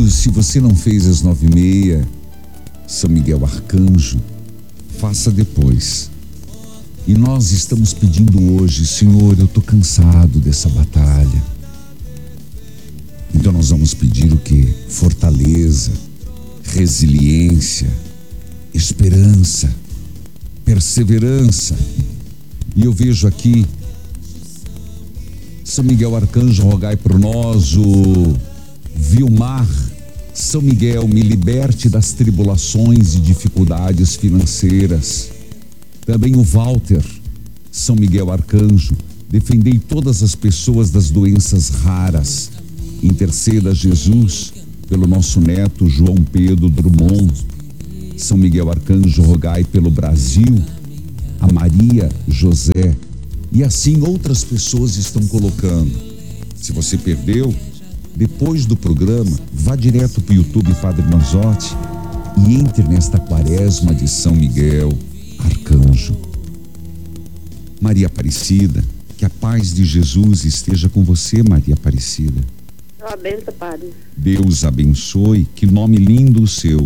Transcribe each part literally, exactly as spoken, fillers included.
querido, se você não fez às nove e meia, São Miguel Arcanjo, faça depois. E nós estamos pedindo hoje, Senhor, eu estou cansado dessa batalha. Então nós vamos pedir o quê? Fortaleza, resiliência, esperança, perseverança. E eu vejo aqui, São Miguel Arcanjo, rogai por nós. O Vilmar: São Miguel, me liberte das tribulações e dificuldades financeiras. Também o Walter: São Miguel Arcanjo, defendei todas as pessoas das doenças raras. Interceda, Jesus, pelo nosso neto João Pedro Drummond. São Miguel Arcanjo, rogai pelo Brasil. A Maria José. E assim outras pessoas estão colocando. Se você perdeu, depois do programa, vá direto para o YouTube Padre Manzotti e entre nesta quaresma de São Miguel Arcanjo. Maria Aparecida, que a paz de Jesus esteja com você, Maria Aparecida. Abençoe, Padre. Deus abençoe. Que nome lindo o seu.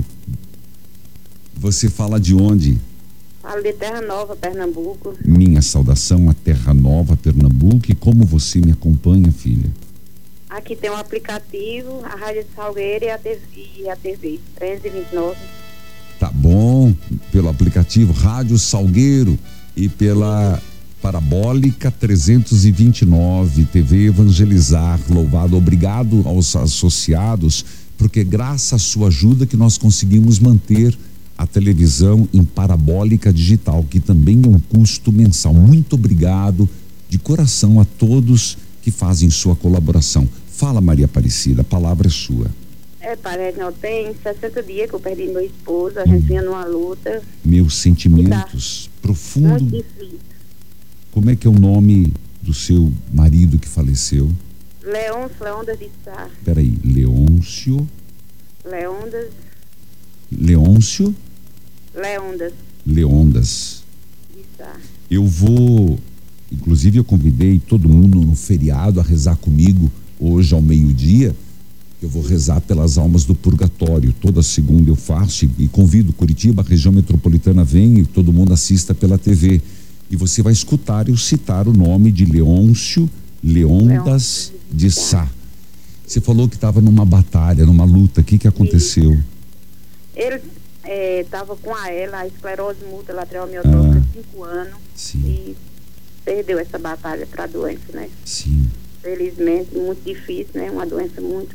Você fala de onde? Falo de Terra Nova, Pernambuco. Minha saudação a Terra Nova, Pernambuco. E como você me acompanha, filha? Aqui tem um aplicativo, a Rádio Salgueiro e a T V, e a T V trezentos e vinte e nove. Tá bom, pelo aplicativo Rádio Salgueiro e pela Parabólica trezentos e vinte e nove, T V Evangelizar. Louvado, obrigado aos associados, porque graças à sua ajuda que nós conseguimos manter a televisão em parabólica digital, que também é um custo mensal. Muito obrigado de coração a todos que fazem sua colaboração. Fala, Maria Aparecida, a palavra é sua. É, Padre, não tem sessenta dias que eu perdi meu esposo, a hum. gente vinha numa luta. Meus sentimentos profundos. Muito difícil. Como é que é o nome do seu marido que faleceu? Leôncio Leondas de Sá. Peraí, Leôncio. Leondas. Leôncio. Leondas. Leondas. De Sá. Eu vou, inclusive eu convidei todo mundo no feriado a rezar comigo hoje ao meio-dia. Eu vou rezar pelas almas do purgatório. Toda segunda eu faço e convido Curitiba, a região metropolitana, vem e todo mundo assista pela T V. E você vai escutar eu citar o nome de Leôncio Leondas de Sá. Você falou que estava numa batalha, numa luta. O que que aconteceu? Ele estava é, com a ela, a esclerose múltipla lateral amiotrófica, ah, cinco anos. Sim. E perdeu essa batalha para a doença, né? Sim. Felizmente, muito difícil, né? Uma doença muito...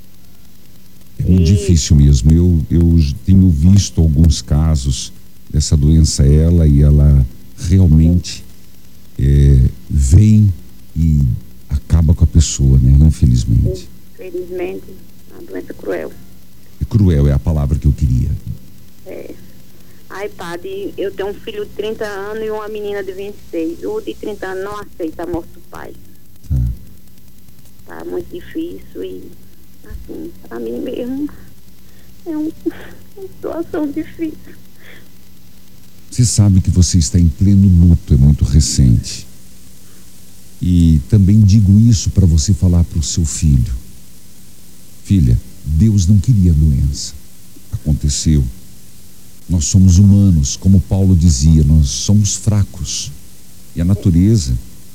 É muito e... difícil mesmo. Eu, eu tenho visto alguns casos dessa doença, ela, e ela realmente é, vem e acaba com a pessoa, né? Infelizmente. Infelizmente, uma doença cruel. É cruel, é a palavra que eu queria. É. Ai, Padre, eu tenho um filho de trinta anos e uma menina de vinte e seis. O de trinta anos não aceita a morte do pai. Tá. Tá muito difícil e, assim, pra mim mesmo é um, uma situação difícil. Você sabe que você está em pleno luto, é muito recente. E também digo isso para você falar para o seu filho. Filha, Deus não queria doença. Aconteceu. Nós somos humanos, como Paulo dizia, nós somos fracos. E a natureza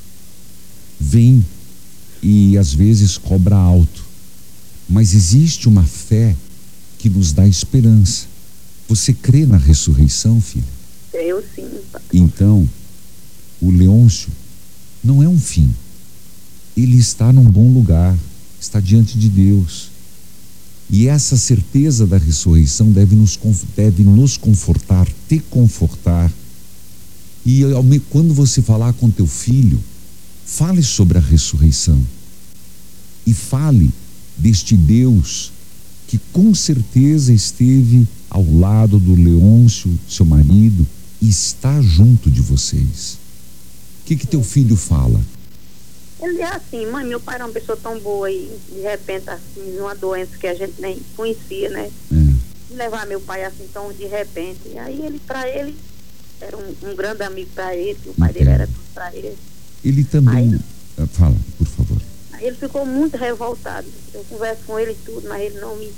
vem e às vezes cobra alto. Mas existe uma fé que nos dá esperança. Você crê na ressurreição, filha? Eu sim, pai. Então, o Leôncio não é um fim. Ele está num bom lugar, está diante de Deus. E essa certeza da ressurreição deve nos, deve nos confortar, te confortar. E quando você falar com teu filho, fale sobre a ressurreição. E fale deste Deus que com certeza esteve ao lado do Leôncio, seu marido, e está junto de vocês. O que que teu filho fala? Ele é assim: mãe, meu pai era uma pessoa tão boa e de repente assim, uma doença que a gente nem conhecia, né? É. Levar meu pai assim tão de repente. E aí ele, pra ele, era um, um grande amigo pra ele, que o pai Entendo. dele era tudo pra ele. Ele também... Aí, fala, por favor. Aí ele ficou muito revoltado. Eu converso com ele e tudo, mas ele não me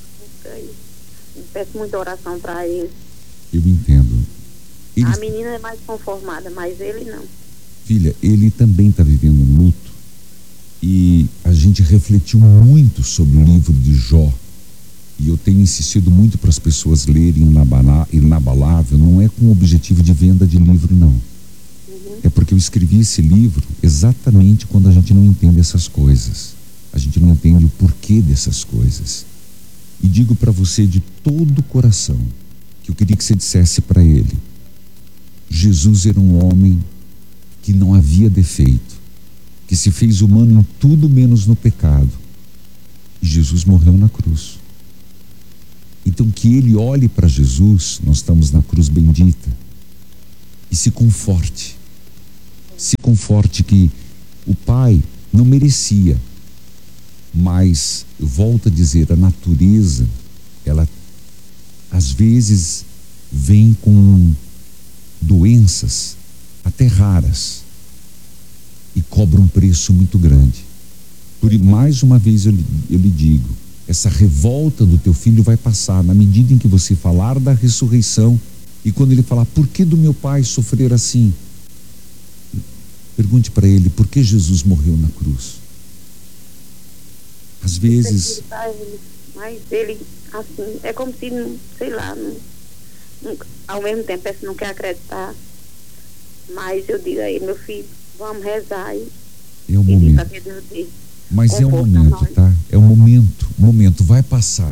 aí. Eu peço muita oração para ele. Eu entendo. Ele... A menina é mais conformada, mas ele não. Filha, ele também está vivendo um luto. E a gente refletiu muito sobre o livro de Jó. E eu tenho insistido muito para as pessoas lerem Inabalável. Não é com o objetivo de venda de livro, não. Uhum. É porque eu escrevi esse livro exatamente quando a gente não entende essas coisas. A gente não entende o porquê dessas coisas. E digo para você de todo o coração que eu queria que você dissesse para ele: Jesus era um homem que não havia defeito, que se fez humano em tudo menos no pecado. E Jesus morreu na cruz. Então que ele olhe para Jesus, nós estamos na cruz bendita, e se conforte. Se conforte que o Pai não merecia, mas eu volto a dizer, a natureza, ela às vezes vem com doenças até raras e cobra um preço muito grande. Por mais uma vez eu, eu lhe digo, essa revolta do teu filho vai passar na medida em que você falar da ressurreição. E quando ele falar, por que do meu pai sofrer assim? Pergunte para ele, por que Jesus morreu na cruz? Às vezes... Mas ele, assim, é como se, sei lá, não, não, ao mesmo tempo parece que não quer acreditar. Mas eu digo a ele, meu filho, vamos rezar e é um pedir momento. para que Deus dê. Mas é um momento, tá? É um momento, um momento, vai passar,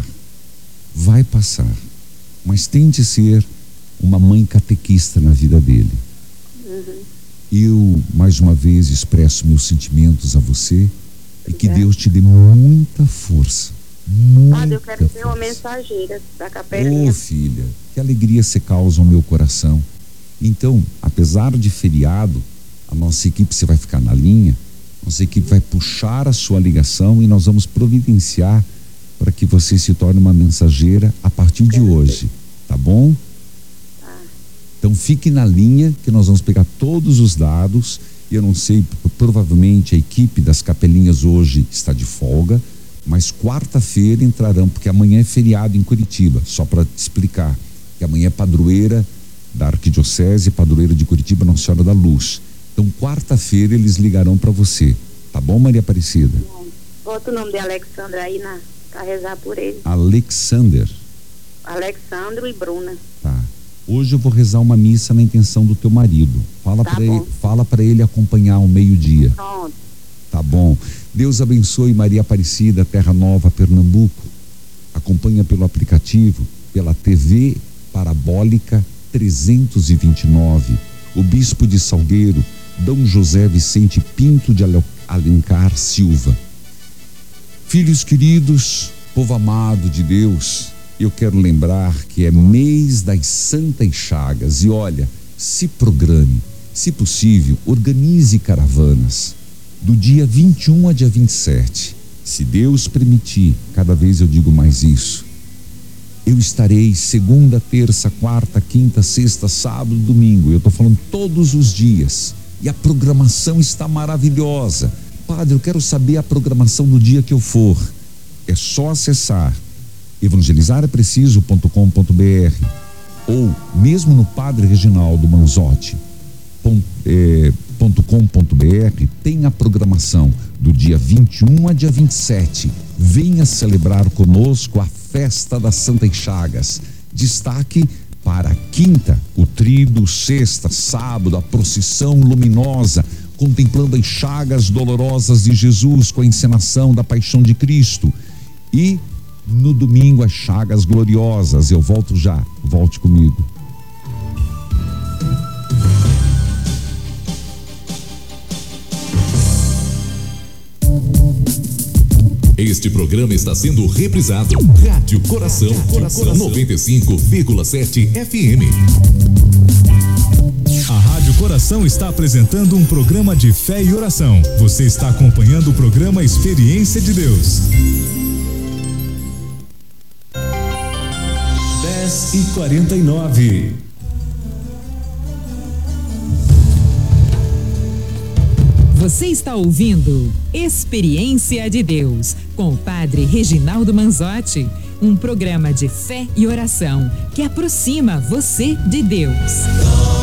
vai passar. Mas tente ser uma mãe catequista na vida dele. Uhum. Eu, mais uma vez, expresso meus sentimentos a você e que é. Deus te dê muita força, muita Padre, eu quero força. ser uma mensageira da capelinha. Ô, filha, que alegria você causa ao meu coração. Então, apesar de feriado, a nossa equipe, você vai ficar na linha, nossa equipe vai puxar a sua ligação e nós vamos providenciar para que você se torne uma mensageira a partir de hoje, tá bom? Tá. Então fique na linha que nós vamos pegar todos os dados. E eu não sei, provavelmente a equipe das capelinhas hoje está de folga, mas quarta-feira entrarão, porque amanhã é feriado em Curitiba, só para te explicar, que amanhã é padroeira da Arquidiocese, padroeira de Curitiba, Nossa Senhora da Luz. Então, quarta-feira eles ligarão para você. Tá bom, Maria Aparecida? Bota o nome de Alexandre aí na, pra rezar por ele. Alexander. Alexandre e Bruna. Tá. Hoje eu vou rezar uma missa na intenção do teu marido. Fala tá para ele, fala para ele acompanhar ao meio-dia. Pronto. Tá bom. Deus abençoe Maria Aparecida, Terra Nova, Pernambuco. Acompanha pelo aplicativo, pela T V Parabólica trezentos e vinte e nove. O bispo de Salgueiro, Dom José Vicente Pinto de Alencar Silva. Filhos queridos, povo amado de Deus, eu quero lembrar que é mês das Santas Chagas. E olha, se programe, se possível, organize caravanas do dia vinte e um a dia vinte e sete. Se Deus permitir, cada vez eu digo mais isso, eu estarei segunda, terça, quarta, quinta, sexta, sábado, domingo. Eu estou falando todos os dias. E a programação está maravilhosa. Padre, eu quero saber a programação do dia que eu for. É só acessar evangelizar é preciso ponto com ponto br ou mesmo no Padre Reginaldo Manzotti ponto com ponto br tem a programação do dia vinte e um a dia vinte e sete. Venha celebrar conosco a festa das Santas Chagas. Destaque para a quinta, o tríduo, sexta, sábado, a procissão luminosa, contemplando as chagas dolorosas de Jesus com a encenação da paixão de Cristo. E no domingo, as chagas gloriosas. Eu volto já, volte comigo. Este programa está sendo reprisado. Rádio Coração, Rádio Coração noventa e cinco vírgula sete F M. A Rádio Coração está apresentando um programa de fé e oração. Você está acompanhando o programa Experiência de Deus. dez e quarenta e nove. Você está ouvindo Experiência de Deus com o Padre Reginaldo Manzotti, um programa de fé e oração que aproxima você de Deus.